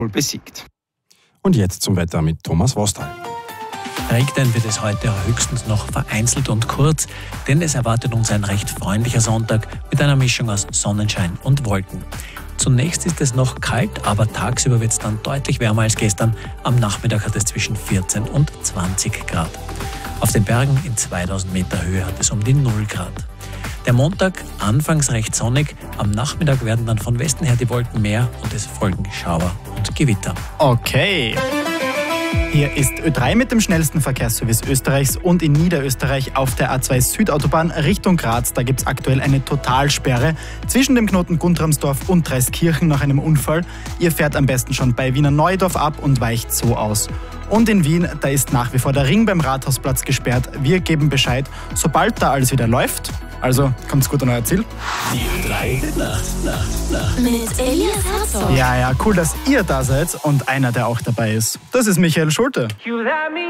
besiegt. Und jetzt zum Wetter mit Thomas Wostal. Regnen wird es heute höchstens noch vereinzelt und kurz, denn es erwartet uns ein recht freundlicher Sonntag mit einer Mischung aus Sonnenschein und Wolken. Zunächst ist es noch kalt, aber tagsüber wird es dann deutlich wärmer als gestern. Am Nachmittag hat es zwischen 14 und 20 Grad. Auf den Bergen in 2000 Meter Höhe hat es um die 0 Grad. Der Montag anfangs recht sonnig, am Nachmittag werden dann von Westen her die Wolken mehr und es folgen Schauer und Gewitter. Okay. Hier ist Ö3 mit dem schnellsten Verkehrsservice Österreichs und in Niederösterreich auf der A2 Südautobahn Richtung Graz. Da gibt es aktuell eine Totalsperre zwischen dem Knoten Guntramsdorf und Dreiskirchen nach einem Unfall. Ihr fährt am besten schon bei Wiener Neudorf ab und weicht so aus. Und in Wien, da ist nach wie vor der Ring beim Rathausplatz gesperrt. Wir geben Bescheid, sobald da alles wieder läuft. Also, kommt's gut an euer Ziel. Die 3 Nacht. Mit Elias Herzog. Ja, cool, dass ihr da seid und einer, der auch dabei ist. Das ist Michael Schulte.